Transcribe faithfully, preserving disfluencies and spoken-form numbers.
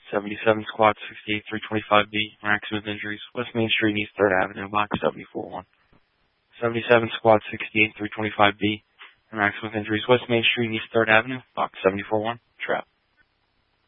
seventy-seven Squad sixty-eight three twenty-five B, interaction with injuries, West Main Street, East third Avenue, box seventy-four one. seventy-seven Squad sixty-eight three twenty-five B, interaction with injuries, West Main Street, East third Avenue, box seventy-four one.